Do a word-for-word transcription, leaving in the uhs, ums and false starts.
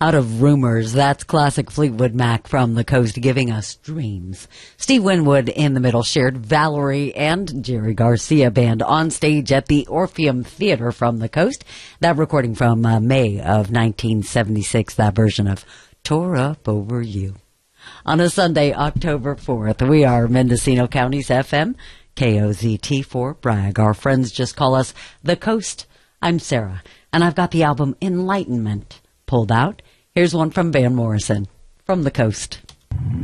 Out of Rumors, that's classic Fleetwood Mac from the Coast giving us Dreams. Steve Winwood in the middle shared Valerie and Jerry Garcia Band on stage at the Orpheum Theater from the Coast. That recording from uh, May of nineteen seventy-six, that version of Tore Up Over You. On a Sunday, October fourth, we are Mendocino County's F M, K O Z T for Bragg. Our friends just call us The Coast. I'm Sarah, and I've got the album Enlightenment pulled out. Here's one from Van Morrison, From the Coast.